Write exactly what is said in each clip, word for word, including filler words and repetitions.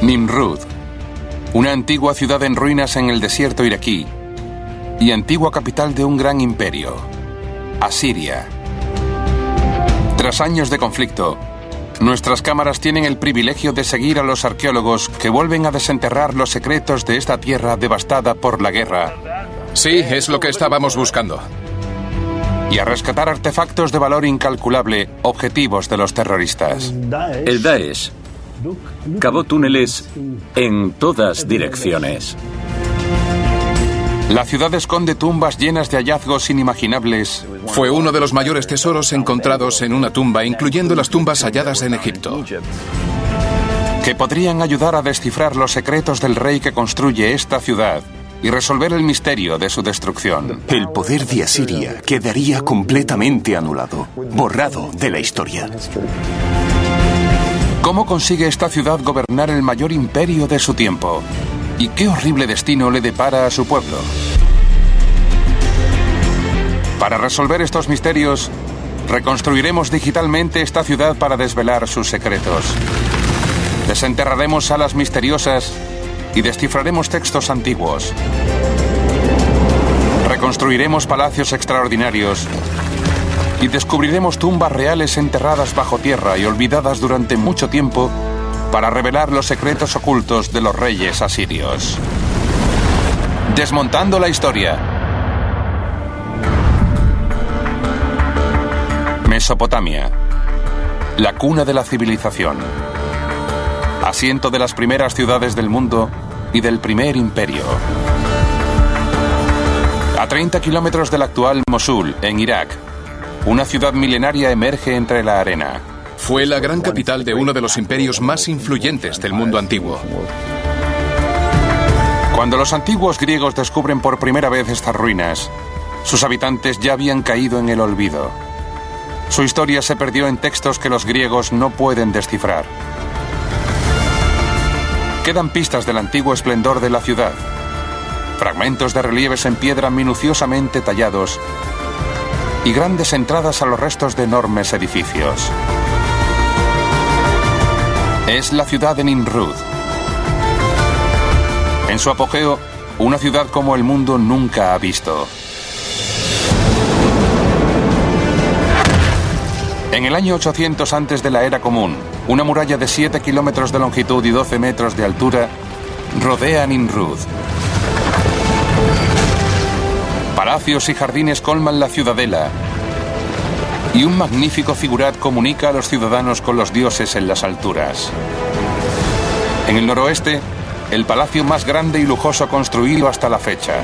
Nimrud, una antigua ciudad en ruinas en el desierto iraquí y antigua capital de un gran imperio, Asiria. Tras años de conflicto, nuestras cámaras tienen el privilegio de seguir a los arqueólogos que vuelven a desenterrar los secretos de esta tierra devastada por la guerra. Sí, es lo que estábamos buscando. Y a rescatar artefactos de valor incalculable, objetivos de los terroristas. El Daesh cavó túneles en todas direcciones. La ciudad esconde tumbas llenas de hallazgos inimaginables. Fue uno de los mayores tesoros encontrados en una tumba, incluyendo las tumbas halladas en Egipto, que podrían ayudar a descifrar los secretos del rey que construye esta ciudad y resolver el misterio de su destrucción. El poder de Asiria quedaría completamente anulado, borrado de la historia. ¿Cómo consigue esta ciudad gobernar el mayor imperio de su tiempo? ¿Y qué horrible destino le depara a su pueblo? Para resolver estos misterios, reconstruiremos digitalmente esta ciudad para desvelar sus secretos. Desenterraremos salas misteriosas y descifraremos textos antiguos. Reconstruiremos palacios extraordinarios y descubriremos tumbas reales enterradas bajo tierra y olvidadas durante mucho tiempo para revelar los secretos ocultos de los reyes asirios. Desmontando la historia. Mesopotamia, la cuna de la civilización. Asiento de las primeras ciudades del mundo y del primer imperio. A treinta kilómetros del actual Mosul, en Irak, una ciudad milenaria emerge entre la arena. Fue la gran capital de uno de los imperios más influyentes del mundo antiguo. Cuando los antiguos griegos descubren por primera vez estas ruinas, sus habitantes ya habían caído en el olvido. Su historia se perdió en textos que los griegos no pueden descifrar. Quedan pistas del antiguo esplendor de la ciudad, fragmentos de relieves en piedra minuciosamente tallados y grandes entradas a los restos de enormes edificios. Es la ciudad de Nimrud. En su apogeo, una ciudad como el mundo nunca ha visto. En el año ochocientos antes de la era común, una muralla de siete kilómetros de longitud y doce metros de altura rodea Nimrud. Palacios y jardines colman la ciudadela y un magnífico figurat comunica a los ciudadanos con los dioses en las alturas. En el noroeste, el palacio más grande y lujoso construido hasta la fecha.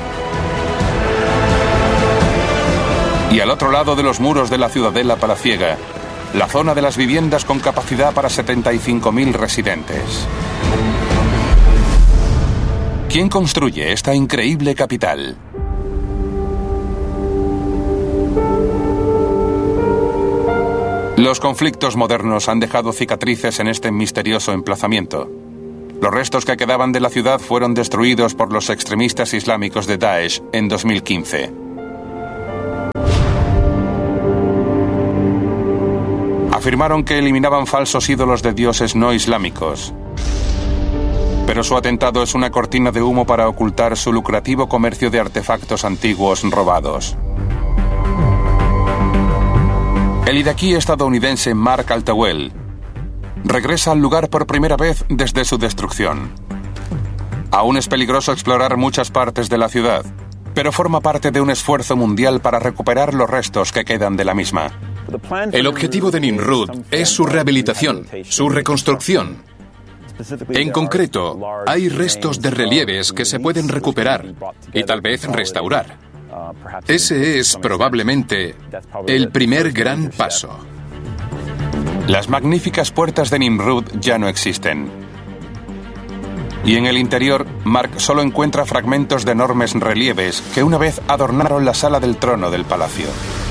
Y al otro lado de los muros de la ciudadela palaciega, la zona de las viviendas con capacidad para setenta y cinco mil residentes. ¿Quién construye esta increíble capital? Los conflictos modernos han dejado cicatrices en este misterioso emplazamiento. Los restos que quedaban de la ciudad fueron destruidos por los extremistas islámicos de Daesh en dos mil quince. Afirmaron que eliminaban falsos ídolos de dioses no islámicos. Pero su atentado es una cortina de humo para ocultar su lucrativo comercio de artefactos antiguos robados. El iraquí estadounidense Mark Altawell regresa al lugar por primera vez desde su destrucción. Aún es peligroso explorar muchas partes de la ciudad, pero forma parte de un esfuerzo mundial para recuperar los restos que quedan de la misma. El objetivo de Nimrud es su rehabilitación, su reconstrucción. En concreto, hay restos de relieves que se pueden recuperar y tal vez restaurar. Ese es probablemente el primer gran paso. Las magníficas puertas de Nimrud ya no existen. Y en el interior, Mark solo encuentra fragmentos de enormes relieves que una vez adornaron la sala del trono del palacio.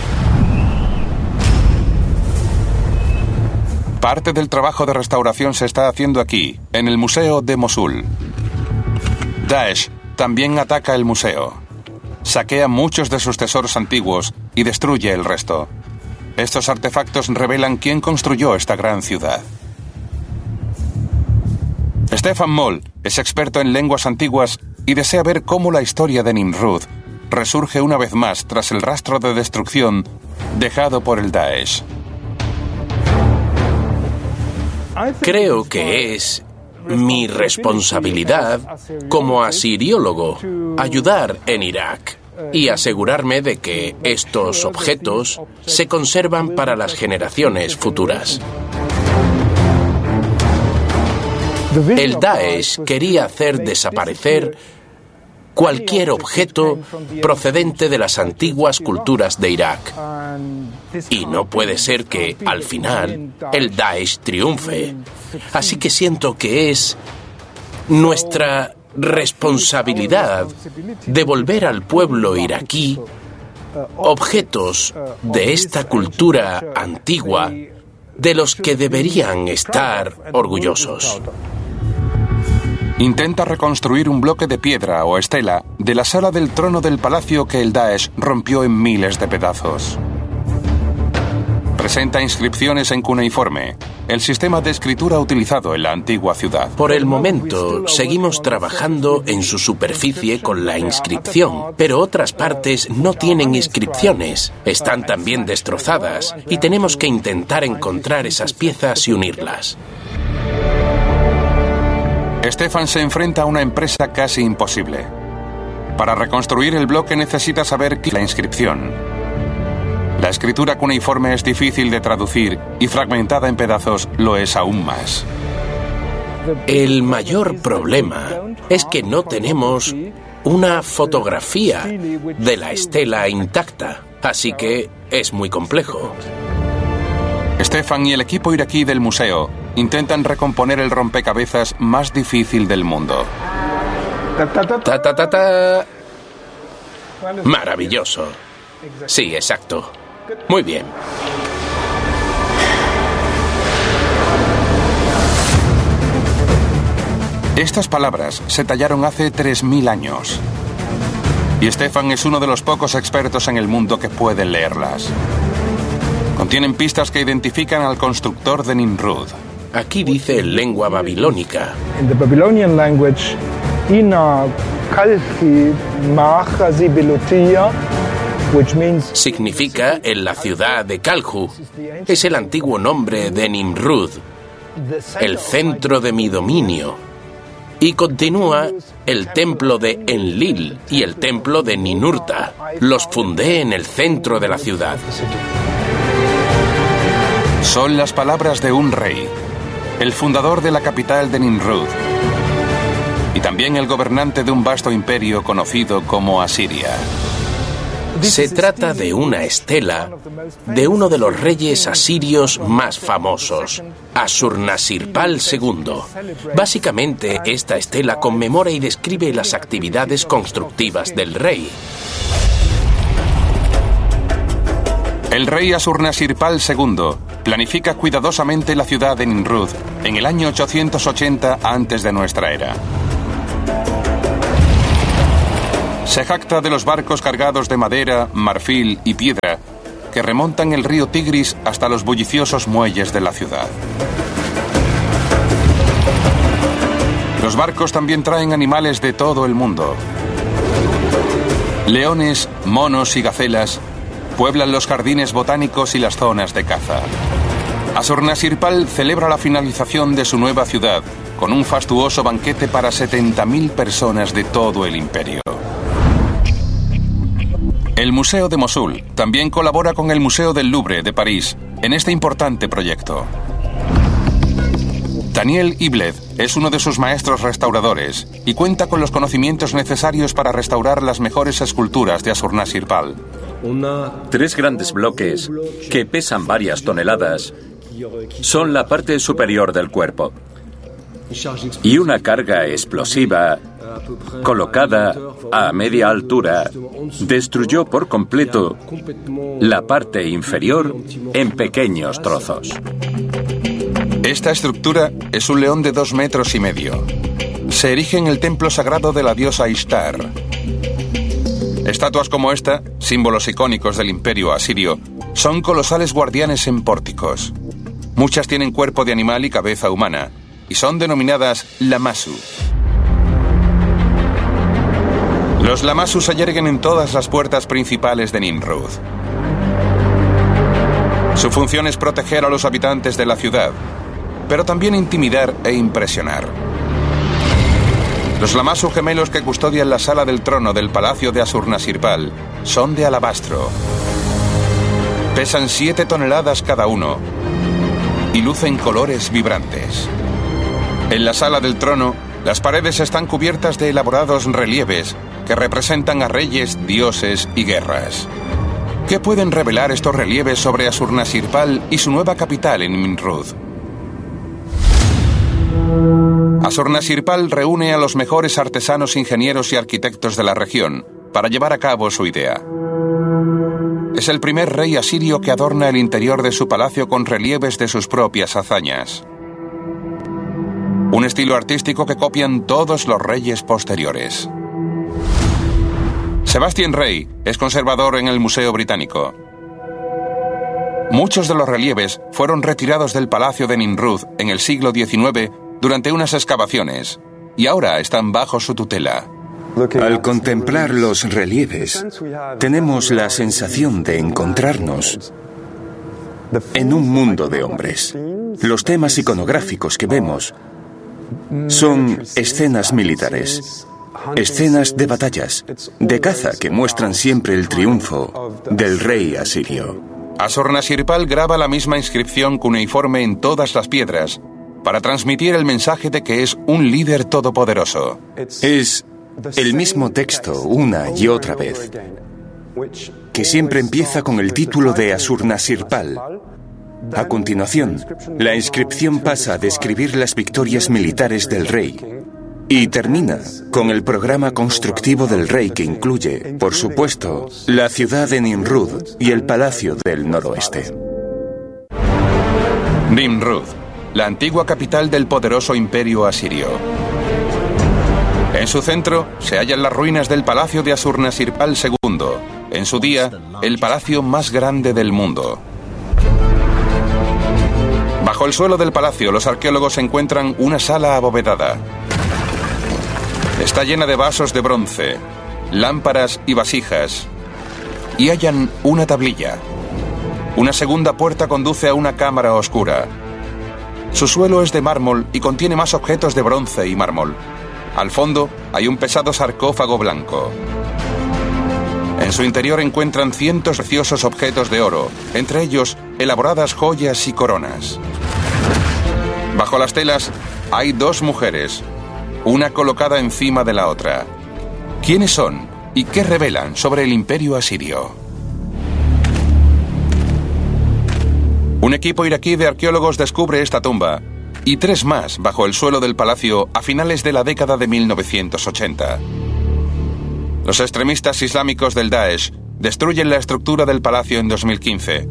Parte del trabajo de restauración se está haciendo aquí, en el Museo de Mosul. Daesh también ataca el museo. Saquea muchos de sus tesoros antiguos y destruye el resto. Estos artefactos revelan quién construyó esta gran ciudad. Stefan Moll es experto en lenguas antiguas y desea ver cómo la historia de Nimrud resurge una vez más tras el rastro de destrucción dejado por el Daesh. Creo que es mi responsabilidad como asiriólogo ayudar en Irak y asegurarme de que estos objetos se conservan para las generaciones futuras. El Daesh quería hacer desaparecer cualquier objeto procedente de las antiguas culturas de Irak. Y no puede ser que, al final, el Daesh triunfe. Así que siento que es nuestra responsabilidad devolver al pueblo iraquí objetos de esta cultura antigua de los que deberían estar orgullosos. Intenta reconstruir un bloque de piedra o estela de la sala del trono del palacio que el Daesh rompió en miles de pedazos. Presenta inscripciones en cuneiforme, el sistema de escritura utilizado en la antigua ciudad. Por el momento, seguimos trabajando en su superficie con la inscripción, pero otras partes no tienen inscripciones, están también destrozadas y tenemos que intentar encontrar esas piezas y unirlas. Stefan se enfrenta a una empresa casi imposible. Para reconstruir el bloque necesita saber qué es la inscripción. La escritura cuneiforme es difícil de traducir y fragmentada en pedazos lo es aún más. El mayor problema es que no tenemos una fotografía de la estela intacta, así que es muy complejo. Stefan y el equipo iraquí del museo intentan recomponer el rompecabezas más difícil del mundo. Ta, ta, ta, ta. Maravilloso. Sí, exacto. Muy bien. Estas palabras se tallaron hace tres mil años. Y Stefan es uno de los pocos expertos en el mundo que pueden leerlas. Contienen pistas que identifican al constructor de Nimrud. Aquí dice en lengua babilónica. In the Babylonian language, Ina Kalfi Ma'achazi Belutia, which means Significa en la ciudad de Kalhu. Es el antiguo nombre de Nimrud, el centro de mi dominio. Y continúa el templo de Enlil y el templo de Ninurta. Los fundé en el centro de la ciudad. Son las palabras de un rey, el fundador de la capital de Nimrud, y también el gobernante de un vasto imperio conocido como Asiria. Se trata de una estela de uno de los reyes asirios más famosos, Ashurnasirpal segundo. Básicamente, esta estela conmemora y describe las actividades constructivas del rey. El rey Ashurnasirpal segundo planifica cuidadosamente la ciudad de Nimrud en el año ochocientos ochenta antes de nuestra era. Se jacta de los barcos cargados de madera, marfil y piedra que remontan el río Tigris hasta los bulliciosos muelles de la ciudad. Los barcos también traen animales de todo el mundo. Leones, monos y gacelas pueblan los jardines botánicos y las zonas de caza. Ashurnasirpal celebra la finalización de su nueva ciudad con un fastuoso banquete para setenta mil personas de todo el imperio. El Museo de Mosul también colabora con el Museo del Louvre de París en este importante proyecto. Daniel Ibled es uno de sus maestros restauradores y cuenta con los conocimientos necesarios para restaurar las mejores esculturas de Ashurnasirpal. Tres grandes bloques, que pesan varias toneladas, son la parte superior del cuerpo. Y una carga explosiva colocada a media altura destruyó por completo la parte inferior en pequeños trozos. Esta estructura es un león de dos metros y medio. Se erige en el templo sagrado de la diosa Ishtar. Estatuas como esta, símbolos icónicos del imperio asirio, son colosales guardianes en pórticos. Muchas tienen cuerpo de animal y cabeza humana, y son denominadas Lamassu. Los Lamassu se yerguen en todas las puertas principales de Nimrud. Su función es proteger a los habitantes de la ciudad, pero también intimidar e impresionar. Los Lamassu gemelos que custodian la sala del trono del palacio de Ashurnasirpal son de alabastro. Pesan siete toneladas cada uno y lucen colores vibrantes. En la sala del trono, las paredes están cubiertas de elaborados relieves que representan a reyes, dioses y guerras. ¿Qué pueden revelar estos relieves sobre Ashurnasirpal y su nueva capital en Nimrud? Ashurnasirpal reúne a los mejores artesanos, ingenieros y arquitectos de la región para llevar a cabo su idea. Es el primer rey asirio que adorna el interior de su palacio con relieves de sus propias hazañas. Un estilo artístico que copian todos los reyes posteriores. Sebastian Rey es conservador en el Museo Británico. Muchos de los relieves fueron retirados del palacio de Nimrud en el siglo diecinueve durante unas excavaciones y ahora están bajo su tutela. Al contemplar los relieves, tenemos la sensación de encontrarnos en un mundo de hombres. Los temas iconográficos que vemos son escenas militares, escenas de batallas, de caza que muestran siempre el triunfo del rey asirio. Ashurnasirpal graba la misma inscripción cuneiforme en todas las piedras para transmitir el mensaje de que es un líder todopoderoso. Es el mismo texto una y otra vez, que siempre empieza con el título de Ashurnasirpal. A continuación, la inscripción pasa a describir las victorias militares del rey y termina con el programa constructivo del rey que incluye, por supuesto, la ciudad de Nimrud y el palacio del noroeste. Nimrud, la antigua capital del poderoso imperio asirio. En su centro se hallan las ruinas del palacio de Ashurnasirpal segundo, en su día el palacio más grande del mundo. Bajo el suelo del palacio, los arqueólogos encuentran una sala abovedada. Está llena de vasos de bronce, lámparas y vasijas, y hallan una tablilla. Una segunda puerta conduce a una cámara oscura. Su suelo es de mármol y contiene más objetos de bronce y mármol. Al fondo hay un pesado sarcófago blanco. En su interior encuentran cientos de preciosos objetos de oro, entre ellos elaboradas joyas y coronas. Bajo las telas hay dos mujeres, una colocada encima de la otra. ¿Quiénes son y qué revelan sobre el imperio asirio? Un equipo iraquí de arqueólogos descubre esta tumba y tres más bajo el suelo del palacio a finales de la década de mil novecientos ochenta. Los extremistas islámicos del Daesh destruyen la estructura del palacio en dos mil quince.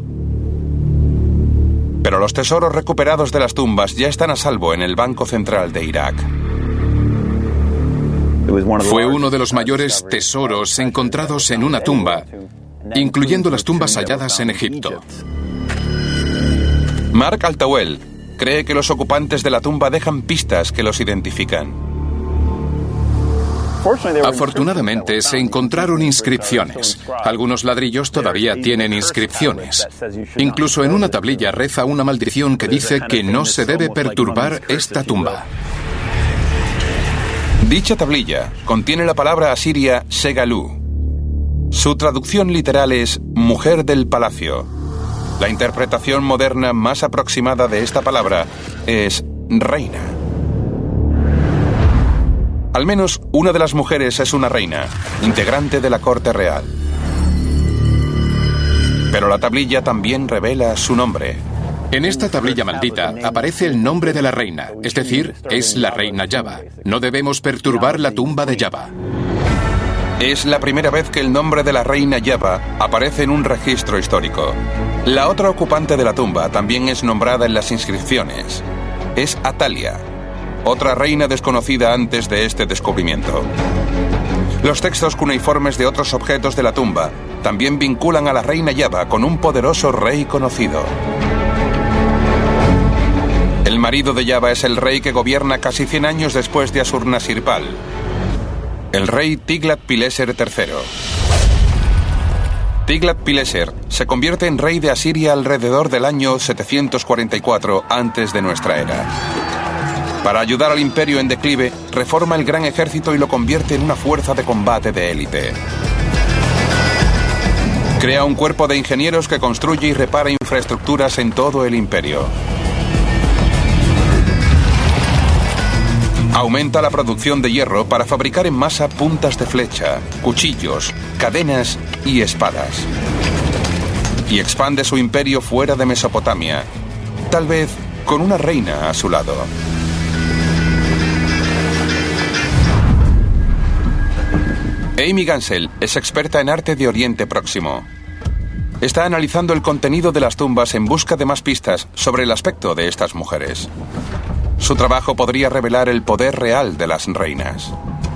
Pero los tesoros recuperados de las tumbas ya están a salvo en el Banco Central de Irak. Fue uno de los mayores tesoros encontrados en una tumba, incluyendo las tumbas halladas en Egipto. Mark Altawel cree que los ocupantes de la tumba dejan pistas que los identifican. Afortunadamente se encontraron inscripciones. Algunos ladrillos todavía tienen inscripciones. Incluso en una tablilla reza una maldición que dice que no se debe perturbar esta tumba. Dicha tablilla contiene la palabra asiria Segalú. Su traducción literal es mujer del palacio. La interpretación moderna más aproximada de esta palabra es reina. Al menos una de las mujeres es una reina, integrante de la corte real. Pero la tablilla también revela su nombre. En esta tablilla maldita aparece el nombre de la reina, es decir, es la reina Yaba. No debemos perturbar la tumba de Yaba. Es la primera vez que el nombre de la reina Yaba aparece en un registro histórico. La otra ocupante de la tumba también es nombrada en las inscripciones. Es Atalia, otra reina desconocida antes de este descubrimiento. Los textos cuneiformes de otros objetos de la tumba también vinculan a la reina Yaba con un poderoso rey conocido. El El marido de Yava es el rey que gobierna casi cien años después de Ashurnasirpal, el rey Tiglat-Pileser tercero. Tiglat-Pileser se convierte en rey de Asiria alrededor del año setecientos cuarenta y cuatro antes de nuestra era. Para ayudar al imperio en declive, reforma el gran ejército y lo convierte en una fuerza de combate de élite. Crea un cuerpo de ingenieros que construye y repara infraestructuras en todo el imperio. Aumenta la producción de hierro para fabricar en masa puntas de flecha, cuchillos, cadenas y espadas. Y expande su imperio fuera de Mesopotamia, tal vez con una reina a su lado. Amy Gansel es experta en arte de Oriente Próximo. Está analizando el contenido de las tumbas en busca de más pistas sobre el aspecto de estas mujeres. Su trabajo podría revelar el poder real de las reinas.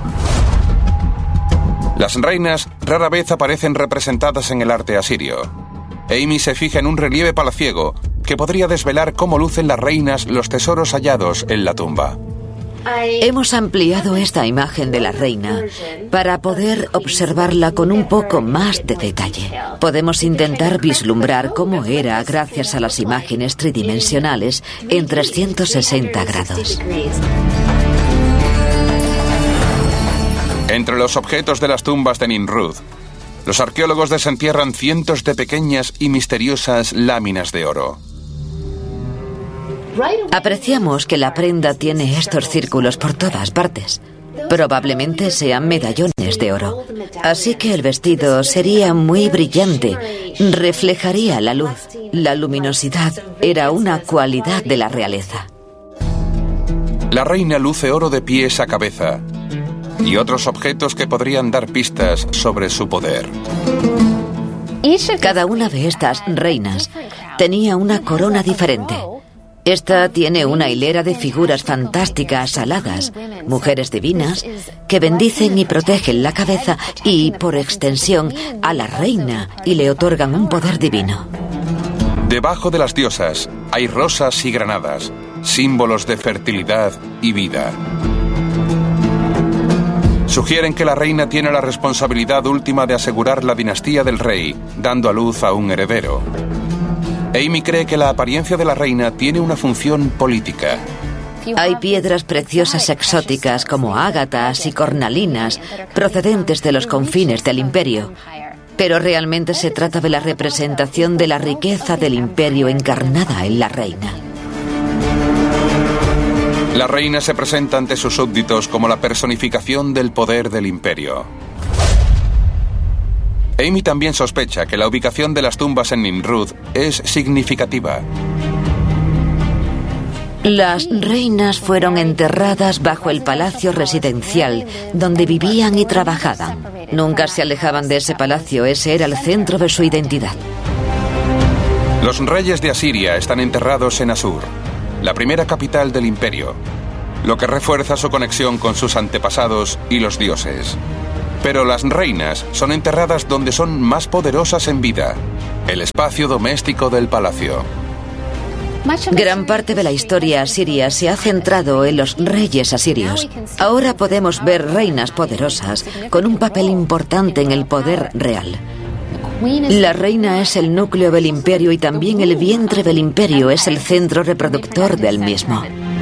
Las reinas rara vez aparecen representadas en el arte asirio. Amy se fija en un relieve palaciego que podría desvelar cómo lucen las reinas los tesoros hallados en la tumba. Hemos ampliado esta imagen de la reina para poder observarla con un poco más de detalle. Podemos intentar vislumbrar cómo era gracias a las imágenes tridimensionales en trescientos sesenta grados. Entre los objetos de las tumbas de Nimrud, los arqueólogos desentierran cientos de pequeñas y misteriosas láminas de oro. Apreciamos que la prenda tiene estos círculos por todas partes. Probablemente sean medallones de oro. Así que el vestido sería muy brillante, reflejaría la luz. La luminosidad era una cualidad de la realeza. La reina luce oro de pies a cabeza y otros objetos que podrían dar pistas sobre su poder. Cada una de estas reinas tenía una corona diferente. Esta tiene una hilera de figuras fantásticas aladas, mujeres divinas, que bendicen y protegen la cabeza y, por extensión, a la reina y le otorgan un poder divino. Debajo de las diosas hay rosas y granadas, símbolos de fertilidad y vida. Sugieren que la reina tiene la responsabilidad última de asegurar la dinastía del rey, dando a luz a un heredero. Amy cree que la apariencia de la reina tiene una función política. Hay piedras preciosas exóticas como ágatas y cornalinas procedentes de los confines del imperio. Pero realmente se trata de la representación de la riqueza del imperio encarnada en la reina. La reina se presenta ante sus súbditos como la personificación del poder del imperio. Amy también sospecha que la ubicación de las tumbas en Nimrud es significativa. Las reinas fueron enterradas bajo el palacio residencial, donde vivían y trabajaban. Nunca se alejaban de ese palacio, ese era el centro de su identidad. Los reyes de Asiria están enterrados en Asur, la primera capital del imperio, lo que refuerza su conexión con sus antepasados y los dioses. Pero las reinas son enterradas donde son más poderosas en vida, el espacio doméstico del palacio. Gran parte de la historia asiria se ha centrado en los reyes asirios. Ahora podemos ver reinas poderosas con un papel importante en el poder real. La reina es el núcleo del imperio y también el vientre del imperio es el centro reproductor del mismo.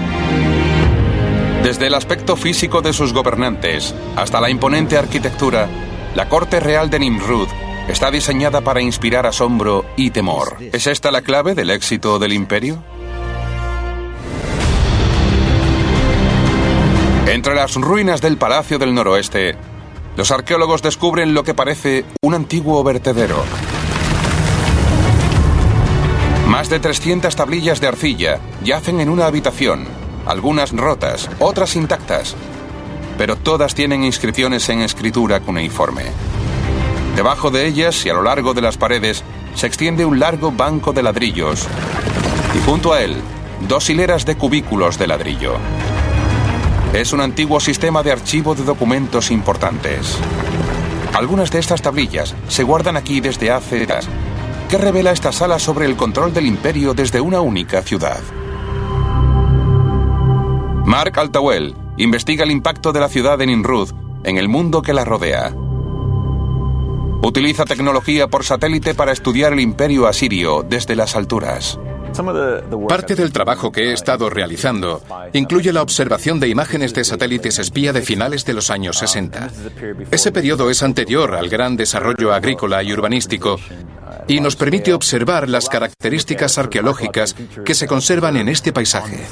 Desde el aspecto físico de sus gobernantes hasta la imponente arquitectura, la corte real de Nimrud está diseñada para inspirar asombro y temor. ¿Es esta la clave del éxito del imperio? Entre las ruinas del Palacio del Noroeste, los arqueólogos descubren lo que parece un antiguo vertedero. Más de trescientas tablillas de arcilla yacen en una habitación. Algunas rotas, otras intactas, pero todas tienen inscripciones en escritura cuneiforme. Debajo de ellas y a lo largo de las paredes se extiende un largo banco de ladrillos y junto a él dos hileras de cubículos de ladrillo. Es un antiguo sistema de archivo de documentos importantes. Algunas de estas tablillas se guardan aquí desde hace décadas. ¿Qué revela esta sala sobre el control del imperio desde una única ciudad? Mark Altawell investiga el impacto de la ciudad de Nimrud en el mundo que la rodea. Utiliza tecnología por satélite para estudiar el imperio asirio desde las alturas. Parte del trabajo que he estado realizando incluye la observación de imágenes de satélites espía de finales de los años sesenta. Ese periodo es anterior al gran desarrollo agrícola y urbanístico y nos permite observar las características arqueológicas que se conservan en este paisaje.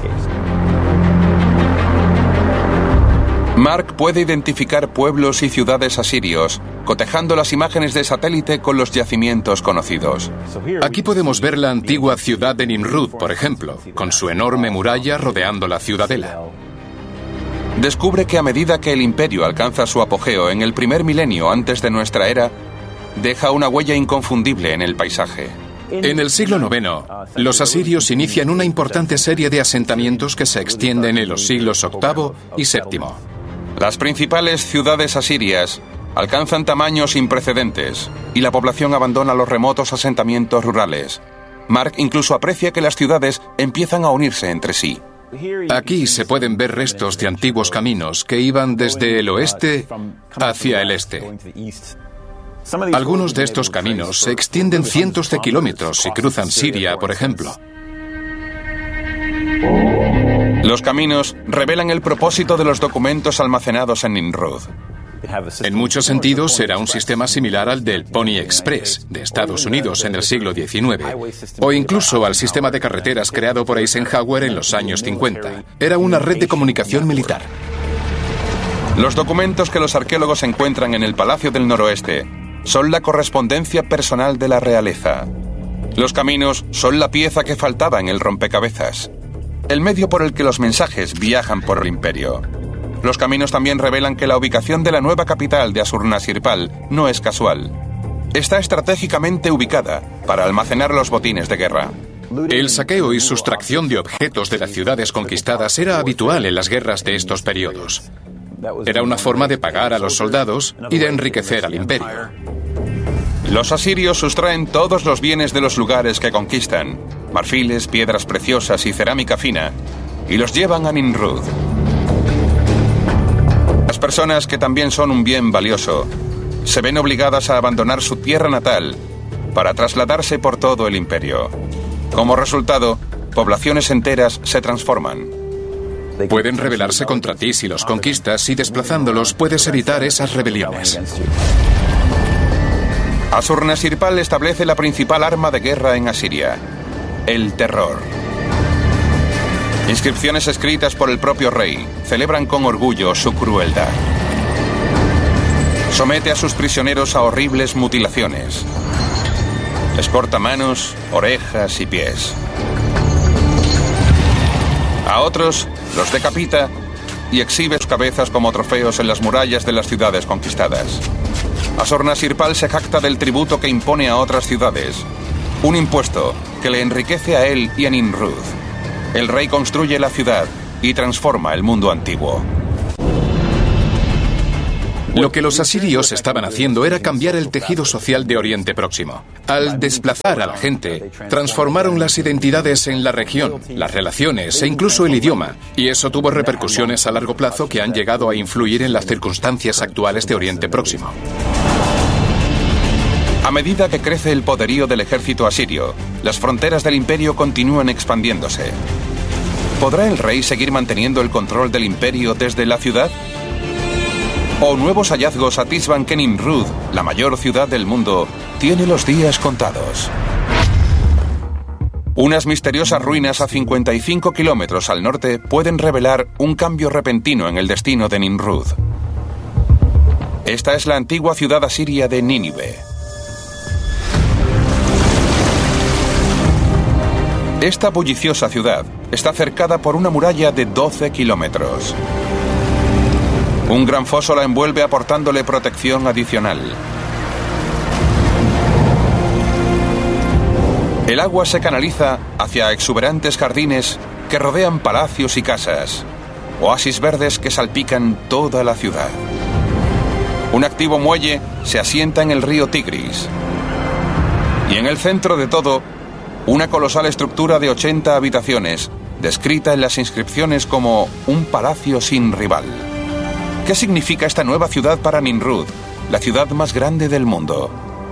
Mark puede identificar pueblos y ciudades asirios, cotejando las imágenes de satélite con los yacimientos conocidos. Aquí podemos ver la antigua ciudad de Nimrud, por ejemplo, con su enorme muralla rodeando la ciudadela. Descubre que a medida que el imperio alcanza su apogeo en el primer milenio antes de nuestra era, deja una huella inconfundible en el paisaje. En el siglo noveno, los asirios inician una importante serie de asentamientos que se extienden en los siglos octavo y séptimo. Las principales ciudades asirias alcanzan tamaños sin precedentes y la población abandona los remotos asentamientos rurales. Mark incluso aprecia que las ciudades empiezan a unirse entre sí. Aquí se pueden ver restos de antiguos caminos que iban desde el oeste hacia el este. Algunos de estos caminos se extienden cientos de kilómetros y cruzan Siria, por ejemplo. Los caminos revelan el propósito de los documentos almacenados en Nimrud. En muchos sentidos era un sistema similar al del Pony Express de Estados Unidos en el siglo diecinueve, o incluso al sistema de carreteras creado por Eisenhower en los años cincuenta. Era una red de comunicación militar. Los documentos que los arqueólogos encuentran en el Palacio del Noroeste son la correspondencia personal de la realeza. Los caminos son la pieza que faltaba en el rompecabezas, el medio por el que los mensajes viajan por el imperio. Los caminos también revelan que la ubicación de la nueva capital de Ashurnasirpal no es casual. Está estratégicamente ubicada para almacenar los botines de guerra. El saqueo y sustracción de objetos de las ciudades conquistadas era habitual en las guerras de estos periodos. Era una forma de pagar a los soldados y de enriquecer al imperio. Los asirios sustraen todos los bienes de los lugares que conquistan, marfiles, piedras preciosas y cerámica fina, y los llevan a Nimrud. Las personas, que también son un bien valioso, se ven obligadas a abandonar su tierra natal para trasladarse por todo el imperio. Como resultado, poblaciones enteras se transforman. Pueden rebelarse contra ti si los conquistas y desplazándolos puedes evitar esas rebeliones. Ashurnasirpal establece la principal arma de guerra en Asiria: el terror. Inscripciones escritas por el propio rey celebran con orgullo su crueldad. Somete a sus prisioneros a horribles mutilaciones. Les corta manos, orejas y pies. A otros los decapita y exhibe sus cabezas como trofeos en las murallas de las ciudades conquistadas. Ashurnasirpal se jacta del tributo que impone a otras ciudades, un impuesto que le enriquece a él y a Nimrud. El rey construye la ciudad y transforma el mundo antiguo. Lo que los asirios estaban haciendo era cambiar el tejido social de Oriente Próximo. Al desplazar a la gente, transformaron las identidades en la región, las relaciones e incluso el idioma, y eso tuvo repercusiones a largo plazo que han llegado a influir en las circunstancias actuales de Oriente Próximo. A medida que crece el poderío del ejército asirio, las fronteras del imperio continúan expandiéndose. ¿Podrá el rey seguir manteniendo el control del imperio desde la ciudad? ¿O nuevos hallazgos atisban que Nimrud, la mayor ciudad del mundo, tiene los días contados? Unas misteriosas ruinas a cincuenta y cinco kilómetros al norte pueden revelar un cambio repentino en el destino de Nimrud. Esta es la antigua ciudad asiria de Nínive. Esta bulliciosa ciudad está cercada por una muralla de doce kilómetros. Un gran foso la envuelve aportándole protección adicional. El agua se canaliza hacia exuberantes jardines que rodean palacios y casas, oasis verdes que salpican toda la ciudad. Un activo muelle se asienta en el río Tigris. Y en el centro de todo, una colosal estructura de ochenta habitaciones descrita en las inscripciones como un palacio sin rival. ¿Qué significa esta nueva ciudad para Nimrud, la ciudad más grande del mundo?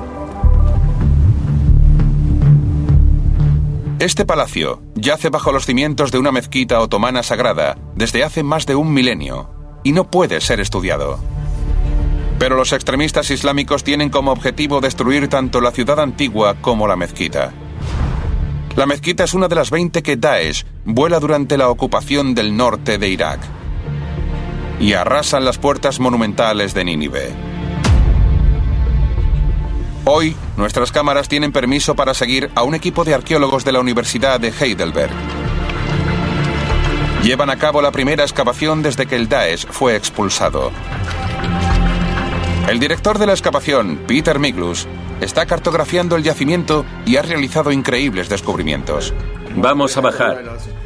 Este palacio yace bajo los cimientos de una mezquita otomana sagrada desde hace más de un milenio y no puede ser estudiado. Pero los extremistas islámicos tienen como objetivo destruir tanto la ciudad antigua como la mezquita. La mezquita es una de las veinte que Daesh vuela durante la ocupación del norte de Irak y arrasan las puertas monumentales de Nínive. Hoy, nuestras cámaras tienen permiso para seguir a un equipo de arqueólogos de la Universidad de Heidelberg. Llevan a cabo la primera excavación desde que el Daesh fue expulsado. El director de la excavación, Peter Miklus, está cartografiando el yacimiento y ha realizado increíbles descubrimientos. Vamos a bajar.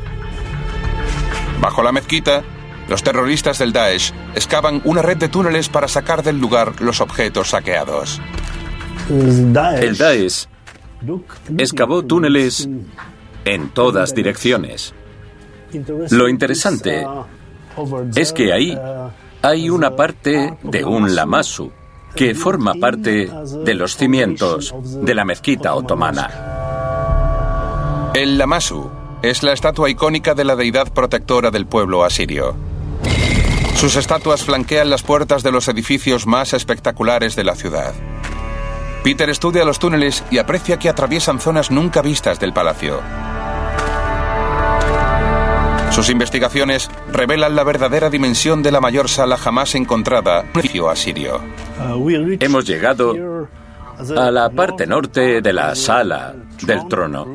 Bajo la mezquita, los terroristas del Daesh excavan una red de túneles para sacar del lugar los objetos saqueados. El Daesh excavó túneles en todas direcciones. Lo interesante es que ahí hay una parte de un lamasu que forma parte de los cimientos de la mezquita otomana. El lamasu es la estatua icónica de la deidad protectora del pueblo asirio. Sus estatuas flanquean las puertas de los edificios más espectaculares de la ciudad. Peter estudia los túneles y aprecia que atraviesan zonas nunca vistas del palacio. Sus investigaciones revelan la verdadera dimensión de la mayor sala jamás encontrada en el edificio asirio. Hemos llegado a la parte norte de la sala del trono.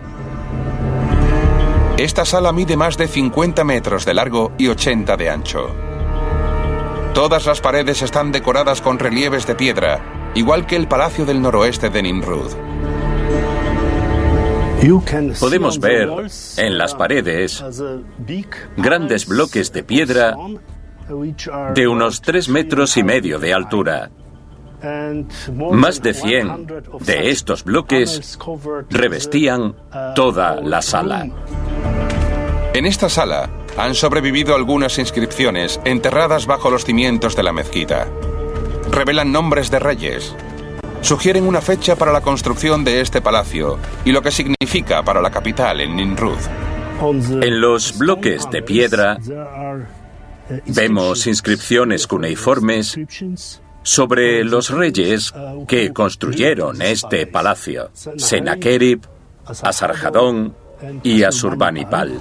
Esta sala mide más de cincuenta metros de largo y ochenta de ancho. Todas las paredes están decoradas con relieves de piedra, igual que el palacio del noroeste de Nimrud. Podemos ver en las paredes grandes bloques de piedra de unos tres metros y medio de altura. Más de cien de estos bloques revestían toda la sala. En esta sala han sobrevivido algunas inscripciones enterradas bajo los cimientos de la mezquita. Revelan nombres de reyes. Sugieren una fecha para la construcción de este palacio y lo que significa para la capital en Nimrud. En los bloques de piedra vemos inscripciones cuneiformes sobre los reyes que construyeron este palacio: Sennacherib, Asarjadón y Asurbanipal.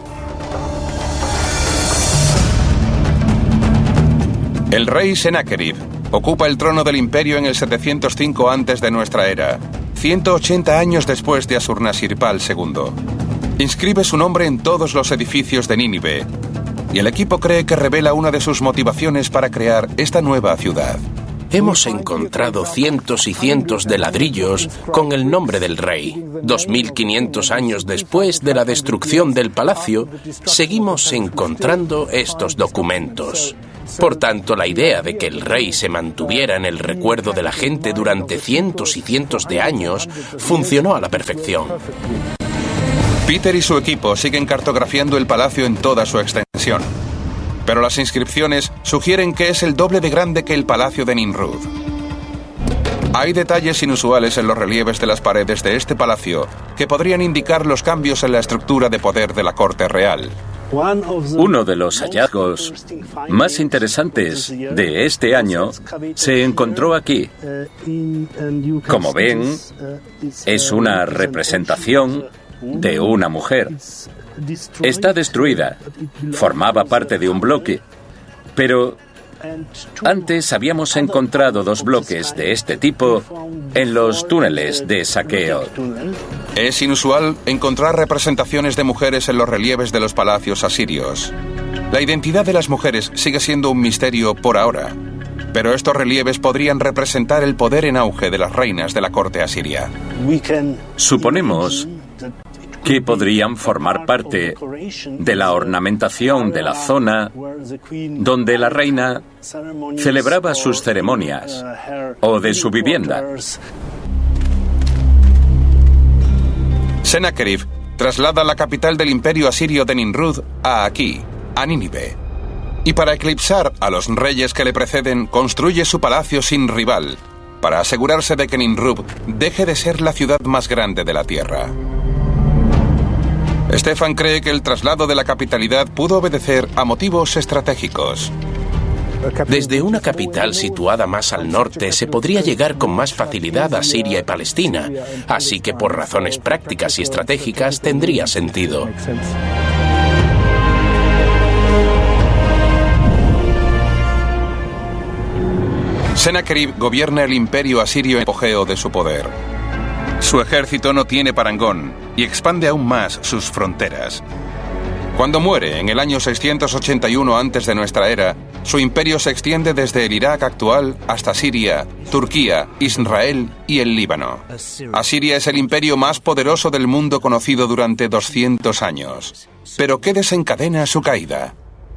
El rey Sennacherib ocupa el trono del imperio en el setecientos cinco antes de nuestra era, ciento ochenta años después de Asurnasirpal segundo. Inscribe su nombre en todos los edificios de Nínive, y el equipo cree que revela una de sus motivaciones para crear esta nueva ciudad. Hemos encontrado cientos y cientos de ladrillos con el nombre del rey. dos mil quinientos años después de la destrucción del palacio, seguimos encontrando estos documentos. Por tanto, la idea de que el rey se mantuviera en el recuerdo de la gente durante cientos y cientos de años funcionó a la perfección. Peter y su equipo siguen cartografiando el palacio en toda su extensión, pero las inscripciones sugieren que es el doble de grande que el palacio de Nimrud. Hay detalles inusuales en los relieves de las paredes de este palacio que podrían indicar los cambios en la estructura de poder de la corte real. Uno de los hallazgos más interesantes de este año se encontró aquí. Como ven, es una representación de una mujer. Está destruida. Formaba parte de un bloque. Pero antes habíamos encontrado dos bloques de este tipo en los túneles de saqueo. Es inusual encontrar representaciones de mujeres en los relieves de los palacios asirios. La identidad de las mujeres sigue siendo un misterio por ahora, pero estos relieves podrían representar el poder en auge de las reinas de la corte asiria. Suponemos que podrían formar parte de la ornamentación de la zona donde la reina celebraba sus ceremonias o de su vivienda. Sennacherib traslada la capital del imperio asirio de Nimrud a aquí, a Nínive. Y para eclipsar a los reyes que le preceden, construye su palacio sin rival, para asegurarse de que Nimrud deje de ser la ciudad más grande de la tierra. Stefan cree que el traslado de la capitalidad pudo obedecer a motivos estratégicos. Desde una capital situada más al norte se podría llegar con más facilidad a Siria y Palestina, así que por razones prácticas y estratégicas tendría sentido. Sennacherib gobierna el imperio asirio en apogeo de su poder. Su ejército no tiene parangón y expande aún más sus fronteras. Cuando muere en el año seiscientos ochenta y uno antes de nuestra era, su imperio se extiende desde el Irak actual hasta Siria, Turquía, Israel y el Líbano. Asiria es el imperio más poderoso del mundo conocido durante doscientos años. ¿Pero qué desencadena su caída?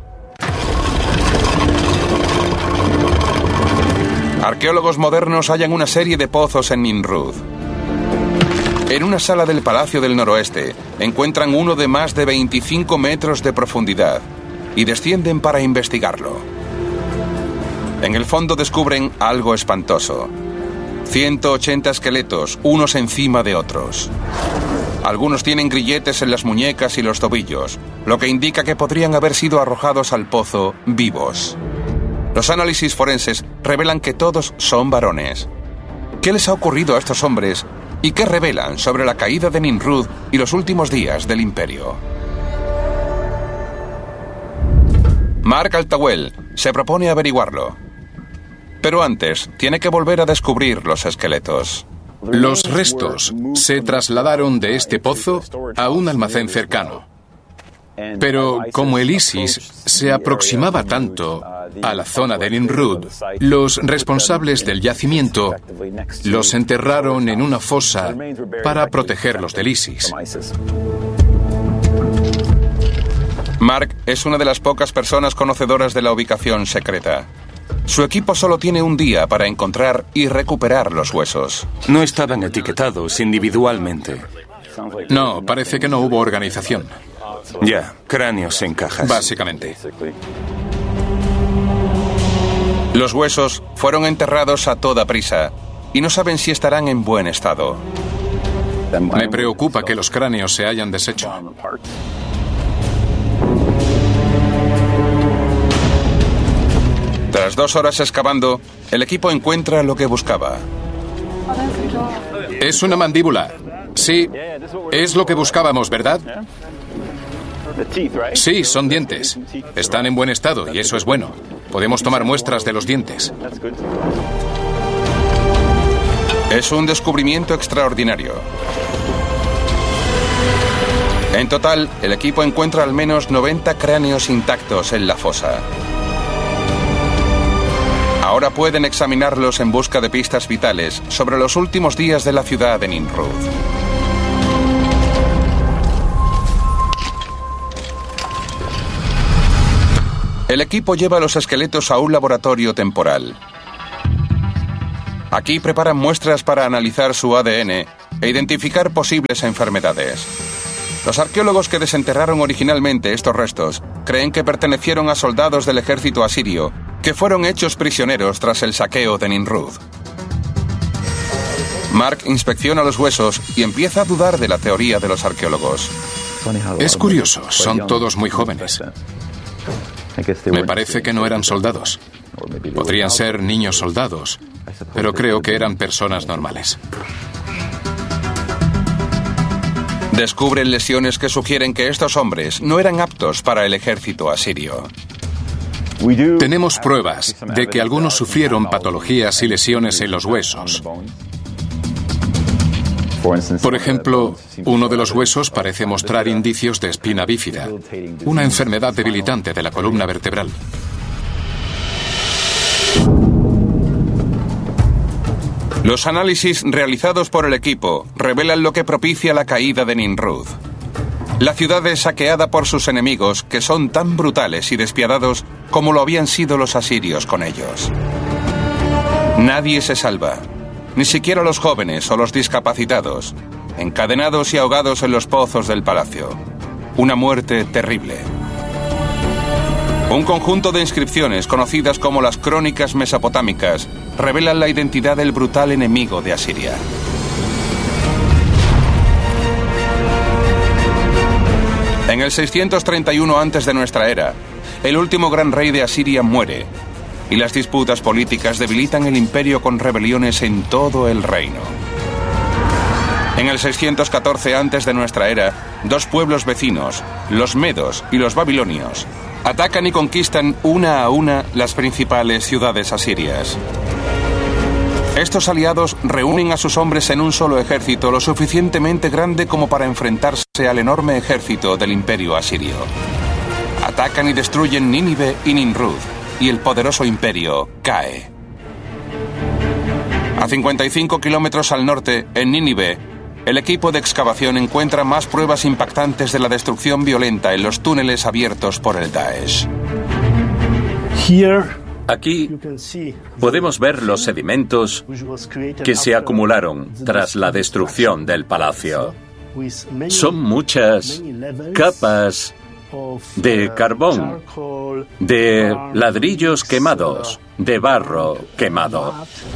Arqueólogos modernos hallan una serie de pozos en Nimrud. En una sala del Palacio del Noroeste encuentran uno de más de veinticinco metros de profundidad y descienden para investigarlo. En el fondo descubren algo espantoso. ciento ochenta esqueletos, unos encima de otros. Algunos tienen grilletes en las muñecas y los tobillos, lo que indica que podrían haber sido arrojados al pozo vivos. Los análisis forenses revelan que todos son varones. ¿Qué les ha ocurrido a estos hombres y qué revelan sobre la caída de Nimrud y los últimos días del imperio? Mark Altawell se propone averiguarlo. Pero antes, tiene que volver a descubrir los esqueletos. Los restos se trasladaron de este pozo a un almacén cercano. Pero como el ISIS se aproximaba tanto a la zona de Nimrud, los responsables del yacimiento los enterraron en una fosa para protegerlos del ISIS. Mark es una de las pocas personas conocedoras de la ubicación secreta. Su equipo solo tiene un día para encontrar y recuperar los huesos. No estaban etiquetados individualmente. No, parece que no hubo organización. Ya, cráneos en cajas. Básicamente. Los huesos fueron enterrados a toda prisa y no saben si estarán en buen estado. Me preocupa que los cráneos se hayan deshecho. Tras dos horas excavando, el equipo encuentra lo que buscaba. Es una mandíbula. Sí, es lo que buscábamos, ¿verdad? Sí, son dientes. Están en buen estado y eso es bueno. Podemos tomar muestras de los dientes. Es un descubrimiento extraordinario. En total, el equipo encuentra al menos noventa cráneos intactos en la fosa. Ahora pueden examinarlos en busca de pistas vitales sobre los últimos días de la ciudad de Nimrud. El equipo lleva los esqueletos a un laboratorio temporal. Aquí preparan muestras para analizar su A D N e identificar posibles enfermedades. Los arqueólogos que desenterraron originalmente estos restos creen que pertenecieron a soldados del ejército asirio que fueron hechos prisioneros tras el saqueo de Nimrud. Mark inspecciona los huesos y empieza a dudar de la teoría de los arqueólogos. Es curioso, son todos muy jóvenes. Me parece que no eran soldados. Podrían ser niños soldados, pero creo que eran personas normales. Descubren lesiones que sugieren que estos hombres no eran aptos para el ejército asirio. Tenemos pruebas de que algunos sufrieron patologías y lesiones en los huesos. Por ejemplo, uno de los huesos parece mostrar indicios de espina bífida, una enfermedad debilitante de la columna vertebral. Los análisis realizados por el equipo revelan lo que propicia la caída de Nimrud. La ciudad es saqueada por sus enemigos, que son tan brutales y despiadados como lo habían sido los asirios con ellos. Nadie se salva, ni siquiera los jóvenes o los discapacitados. encadenados y ahogados en los pozos del palacio. Una muerte terrible. Un conjunto de inscripciones, conocidas como las Crónicas Mesopotámicas, revelan la identidad del brutal enemigo de Asiria. En el seiscientos treinta y uno antes de nuestra era, el último gran rey de Asiria muere, y las disputas políticas debilitan el imperio con rebeliones en todo el reino. En el seiscientos catorce antes de nuestra era, dos pueblos vecinos, los medos y los babilonios, atacan y conquistan una a una las principales ciudades asirias. Estos aliados reúnen a sus hombres en un solo ejército lo suficientemente grande como para enfrentarse al enorme ejército del imperio asirio. Atacan y destruyen Nínive y Nimrud, y el poderoso imperio cae. A cincuenta y cinco kilómetros al norte, en Nínive, el equipo de excavación encuentra más pruebas impactantes de la destrucción violenta en los túneles abiertos por el Daesh. Aquí podemos ver los sedimentos que se acumularon tras la destrucción del palacio. Son muchas capas de carbón, de ladrillos quemados, de barro quemado.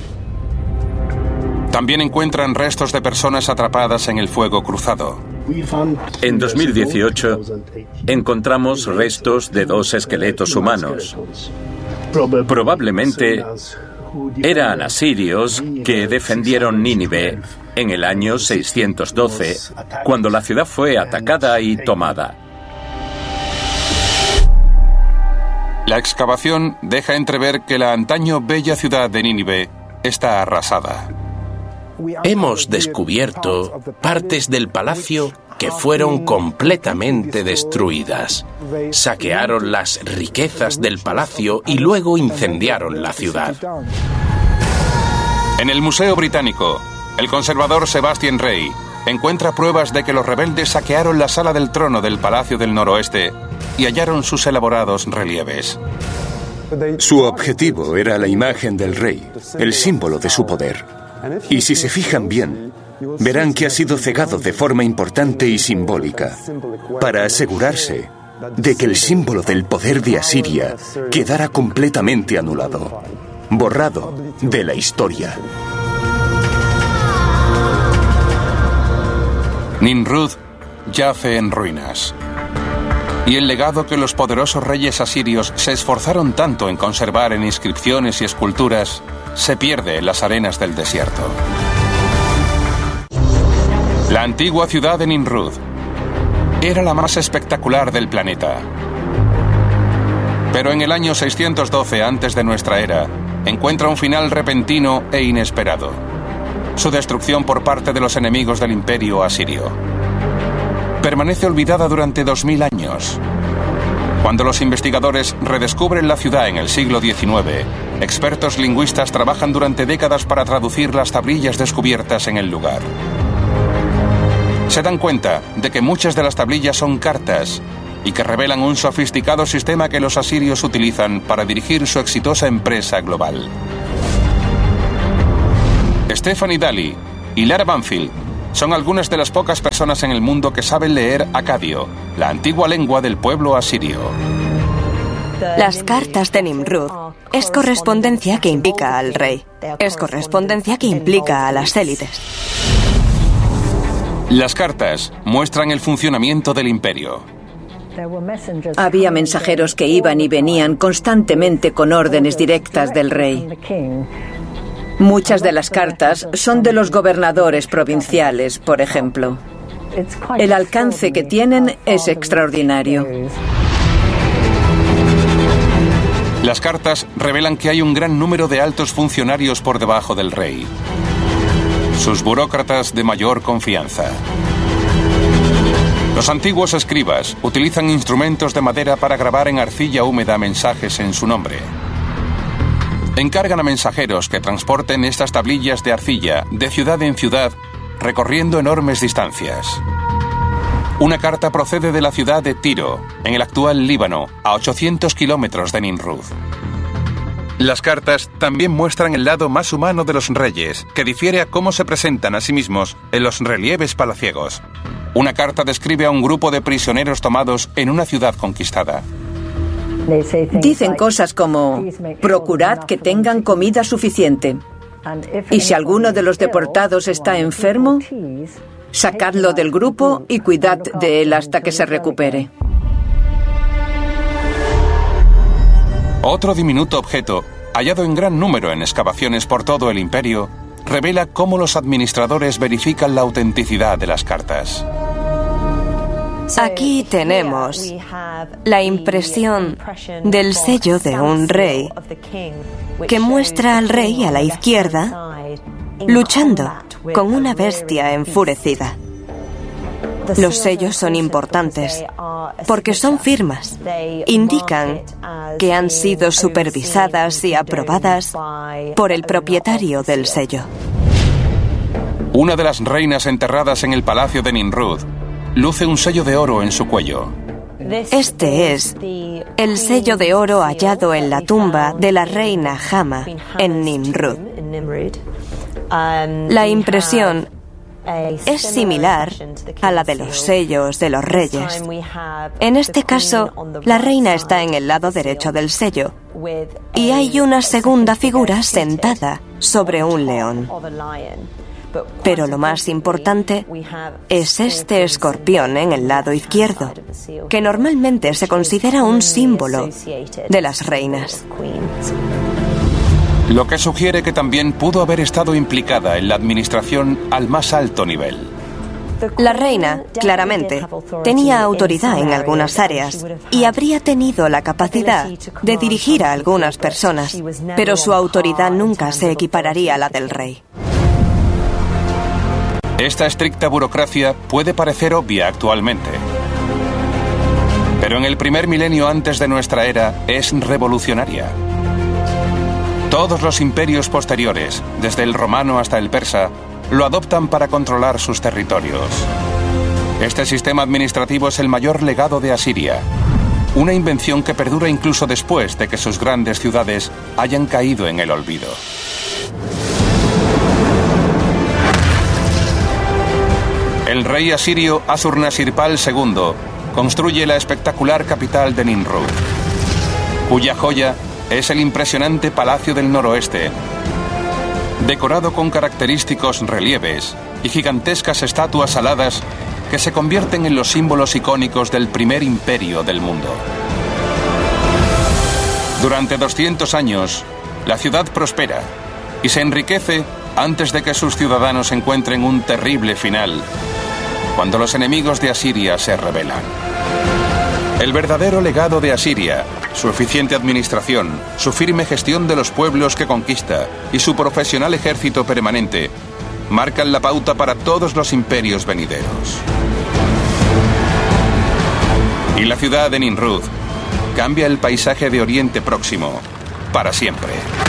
También encuentran restos de personas atrapadas en el fuego cruzado. En dos mil dieciocho encontramos restos de dos esqueletos humanos. Probablemente eran asirios que defendieron Nínive en el año seiscientos doce, cuando la ciudad fue atacada y tomada. La excavación deja entrever que la antaño bella ciudad de Nínive está arrasada. Hemos descubierto partes del palacio que fueron completamente destruidas. Saquearon las riquezas del palacio y luego incendiaron la ciudad. En el Museo Británico, el conservador Sebastian Rey encuentra pruebas de que los rebeldes saquearon la sala del trono del Palacio del Noroeste y hallaron sus elaborados relieves. Su objetivo era la imagen del rey, el símbolo de su poder. Y si se fijan bien, verán que ha sido cegado de forma importante y simbólica para asegurarse de que el símbolo del poder de Asiria quedara completamente anulado, borrado de la historia. Nimrud yace en ruinas. Y el legado que los poderosos reyes asirios se esforzaron tanto en conservar en inscripciones y esculturas se pierde en las arenas del desierto. La antigua ciudad de Nimrud era la más espectacular del planeta. Pero en el año seiscientos doce antes de nuestra era, encuentra un final repentino e inesperado: su destrucción por parte de los enemigos del imperio asirio. Permanece olvidada durante dos mil años. Cuando los investigadores redescubren la ciudad en el siglo diecinueve, expertos lingüistas trabajan durante décadas para traducir las tablillas descubiertas en el lugar. Se dan cuenta de que muchas de las tablillas son cartas y que revelan un sofisticado sistema que los asirios utilizan para dirigir su exitosa empresa global. Stephanie Daly y Lara Banfield son algunas de las pocas personas en el mundo que saben leer acadio, la antigua lengua del pueblo asirio. Las cartas de Nimrud es correspondencia que implica al rey. Es correspondencia que implica a las élites. Las cartas muestran el funcionamiento del imperio. Había mensajeros que iban y venían constantemente con órdenes directas del rey. Muchas de las cartas son de los gobernadores provinciales, por ejemplo. El alcance que tienen es extraordinario. Las cartas revelan que hay un gran número de altos funcionarios por debajo del rey. Sus burócratas de mayor confianza. Los antiguos escribas utilizan instrumentos de madera para grabar en arcilla húmeda mensajes en su nombre. Encargan a mensajeros que transporten estas tablillas de arcilla de ciudad en ciudad, recorriendo enormes distancias. Una carta procede de la ciudad de Tiro, en el actual Líbano, a ochocientos kilómetros de Nimrud. Las cartas también muestran el lado más humano de los reyes, que difiere a cómo se presentan a sí mismos en los relieves palaciegos. Una carta describe a un grupo de prisioneros tomados en una ciudad conquistada. Dicen cosas como: procurad que tengan comida suficiente. Y si alguno de los deportados está enfermo, sacadlo del grupo y cuidad de él hasta que se recupere. Otro diminuto objeto, hallado en gran número en excavaciones por todo el imperio, revela cómo los administradores verifican la autenticidad de las cartas. Aquí tenemos la impresión del sello de un rey, que muestra al rey a la izquierda luchando con una bestia enfurecida. Los sellos son importantes porque son firmas. Indican que han sido supervisadas y aprobadas por el propietario del sello. Una de las reinas enterradas en el palacio de Nimrud luce un sello de oro en su cuello. Este es el sello de oro hallado en la tumba de la reina Hama en Nimrud. La impresión es similar a la de los sellos de los reyes. En este caso, la reina está en el lado derecho del sello y hay una segunda figura sentada sobre un león. Pero lo más importante es este escorpión en el lado izquierdo, que normalmente se considera un símbolo de las reinas. Lo que sugiere que también pudo haber estado implicada en la administración al más alto nivel. La reina, claramente, tenía autoridad en algunas áreas y habría tenido la capacidad de dirigir a algunas personas, pero su autoridad nunca se equipararía a la del rey. Esta estricta burocracia puede parecer obvia actualmente, pero en el primer milenio antes de nuestra era es revolucionaria. Todos los imperios posteriores, desde el romano hasta el persa, lo adoptan para controlar sus territorios. Este sistema administrativo es el mayor legado de Asiria, una invención que perdura incluso después de que sus grandes ciudades hayan caído en el olvido. El rey asirio Asurnasirpal segundo construye la espectacular capital de Nimrud, cuya joya es el impresionante Palacio del Noroeste, decorado con característicos relieves y gigantescas estatuas aladas que se convierten en los símbolos icónicos del primer imperio del mundo. Durante doscientos años, la ciudad prospera y se enriquece antes de que sus ciudadanos encuentren un terrible final, cuando los enemigos de Asiria se rebelan. El verdadero legado de Asiria, su eficiente administración, su firme gestión de los pueblos que conquista y su profesional ejército permanente, marcan la pauta para todos los imperios venideros. Y la ciudad de Nimrud cambia el paisaje de Oriente Próximo para siempre.